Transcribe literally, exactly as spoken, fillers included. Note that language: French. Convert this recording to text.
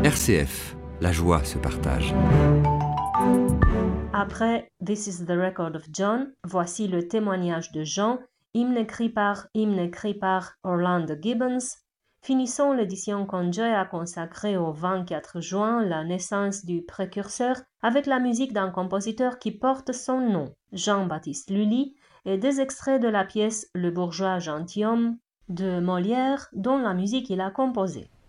R C F, la joie se partage. Après This is the Record of John, voici le témoignage de Jean, hymne écrit par, hymne écrit par Orlando Gibbons. Finissons l'édition qu'Enjoy a consacrée au vingt-quatre juin, la naissance du précurseur, avec la musique d'un compositeur qui porte son nom, Jean-Baptiste Lully, et des extraits de la pièce Le bourgeois gentilhomme de Molière, dont la musique il a composée.